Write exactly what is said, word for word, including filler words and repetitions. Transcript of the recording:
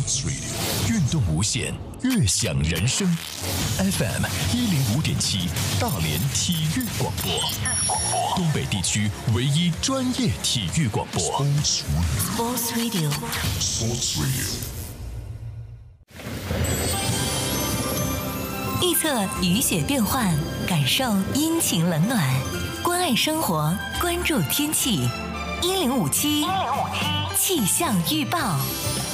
Sports Radio， 运动无限，悦享人生。F M 一零五点七，大连体育广播，东北地区唯一专业体育广播。Sports Radio，Sports Radio。 预测雨雪变幻，感受阴晴冷暖，关爱生活，关注天气。一零五七气象预报。